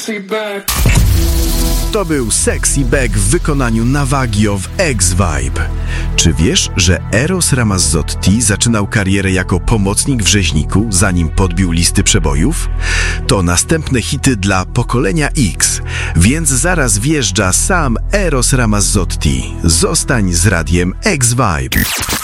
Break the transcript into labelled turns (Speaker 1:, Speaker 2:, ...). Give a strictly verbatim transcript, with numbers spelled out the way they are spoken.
Speaker 1: To był Sexy Back w wykonaniu Navagio w X-Vibe. Czy wiesz, że Eros Ramazzotti zaczynał karierę jako pomocnik w rzeźniku, zanim podbił listy przebojów? To następne hity dla pokolenia X, więc zaraz wjeżdża sam Eros Ramazzotti. Zostań z radiem X-Vibe.